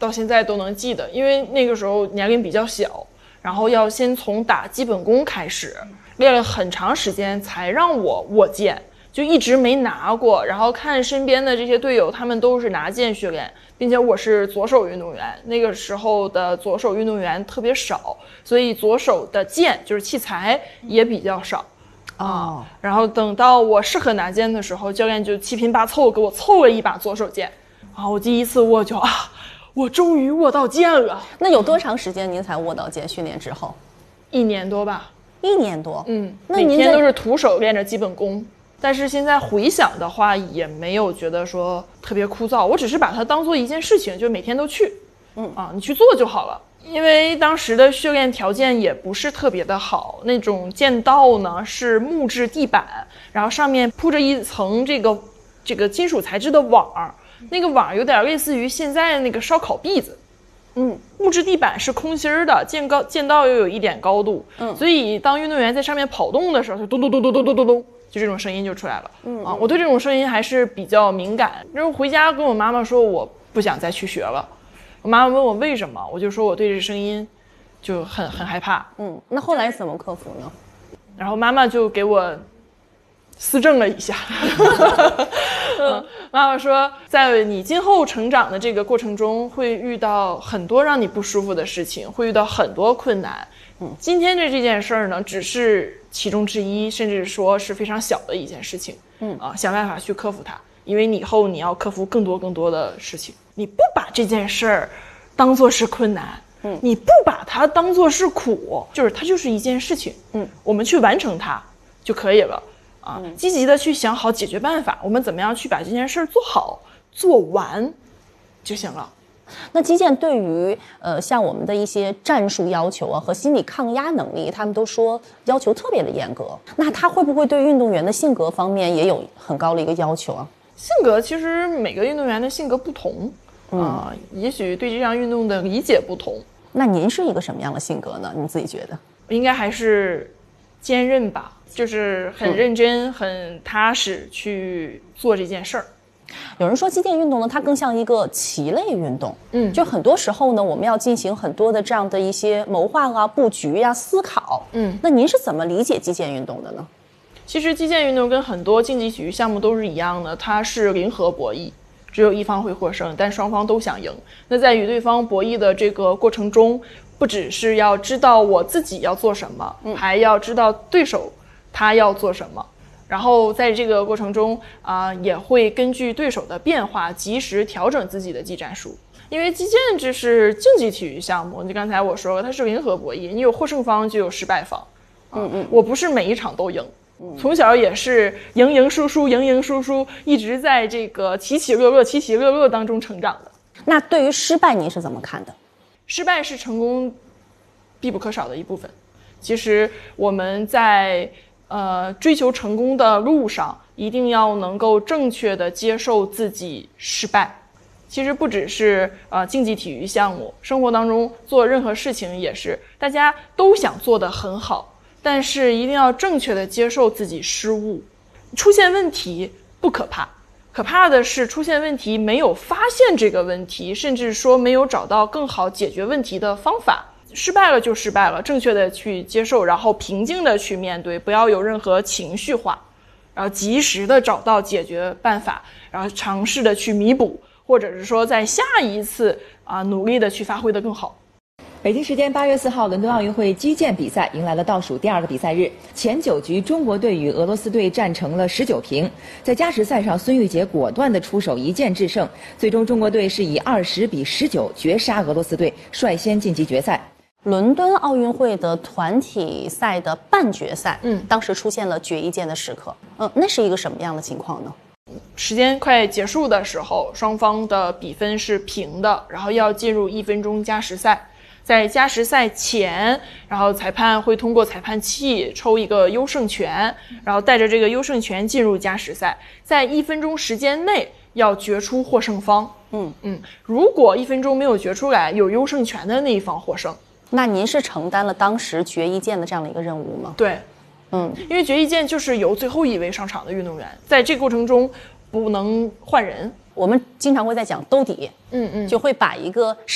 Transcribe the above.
到现在都能记得，因为那个时候年龄比较小，然后要先从打基本功开始，练了很长时间才让我握剑，就一直没拿过。然后看身边的这些队友，他们都是拿剑训练，并且我是左手运动员，那个时候的左手运动员特别少，所以左手的剑就是器材也比较少。然后等到我适合拿剑的时候，教练就七拼八凑给我凑了一把左手剑，然后我第一次握就我终于握到剑了。 那有多长时间您才握到剑？训练之后 1年多吧。 1年多， 那每天都是徒手练着基本功。但是现在回想的话，也没有觉得说特别枯燥，我只是把它当做一件事情，就每天都去，你去做就好了。因为当时的训练条件也不是特别的好，那种剑道呢是木质地板，然后上面铺着一层这个金属材质的网，那个网有点类似于现在那个烧烤篦子。木质地板是空心的，剑道又有一点高度，所以当运动员在上面跑动的时候，就咚咚咚咚咚咚咚咚，就这种声音就出来了。我对这种声音还是比较敏感。然后回家跟我妈妈说我不想再去学了，我妈妈问我为什么，我就说我对这声音就很害怕。 那后来怎么克服呢？ 然后妈妈就给我思政了一下。妈妈说在你今后成长的这个过程中会遇到很多让你不舒服的事情，会遇到很多困难。今天这件事儿呢只是其中之一，甚至说是非常小的一件事情。想办法去克服它，因为以后你要克服更多的事情。你不把这件事儿当作是困难，你不把它当作是苦，就是它就是一件事情，我们去完成它就可以了。积极的去想好解决办法，我们怎么样去把这件事做好做完就行了。 那击剑对于像我们的一些战术要求和心理抗压能力，他们都说要求特别的严格。那他会不会对运动员的性格方面也有很高的一个要求啊？ 性格其实每个运动员的性格不同，也许对这项运动的理解不同。 那您是一个什么样的性格呢？你自己觉得？ 应该还是坚韧吧，就是很认真、很踏实去做这件事儿。 有人说击剑运动呢，它更像一个棋类运动，就很多时候呢，我们要进行很多的这样的一些谋划布局思考。那您是怎么理解击剑运动的呢？ 其实击剑运动跟很多竞技体育项目都是一样的，它是零和博弈，只有一方会获胜，但双方都想赢。那在与对方博弈的这个过程中，不只是要知道我自己要做什么，还要知道对手他要做什么。然后在这个过程中也会根据对手的变化及时调整自己的技战术。因为击剑这是竞技体育项目，就刚才我说了，它是零和博弈，你有获胜方就有失败方。我不是每一场都赢，从小也是赢赢输输，一直在这个起起落落当中成长的。 那对于失败您是怎么看的？ 失败是成功必不可少的一部分。其实我们在追求成功的路上，一定要能够正确的接受自己失败。其实不只是竞技体育项目，生活当中做任何事情也是，大家都想做得很好，但是一定要正确的接受自己失误。出现问题不可怕，可怕的是出现问题没有发现这个问题，甚至说没有找到更好解决问题的方法。失败了就失败了，正确的去接受，然后平静的去面对，不要有任何情绪化，然后及时的找到解决办法，然后尝试的去弥补，或者是说在下一次努力的去发挥的更好。 北京时间8月4号，伦敦奥运会击剑比赛迎来了倒数第2个比赛日。前9局，中国队与俄罗斯队战成了19平。在加时赛上，孙玉洁果断地出手一剑制胜，最终中国队是以20-19绝杀俄罗斯队，率先晋级决赛。 伦敦奥运会的团体赛的半决赛，当时出现了决一剑的时刻，那是一个什么样的情况呢？ 时间快结束的时候，双方的比分是平的，然后要进入1分钟加时赛。在加时赛前，然后裁判会通过裁判器抽一个优胜权，然后带着这个优胜权进入加时赛，在1分钟时间内要决出获胜方。如果1分钟没有决出来，有优胜权的那一方获胜。 那您是承担了当时决一剑的这样的一个任务吗？ 对，因为决一剑就是由最后一位上场的运动员，在这个过程中不能换人。 我们经常会在讲兜底，就会把一个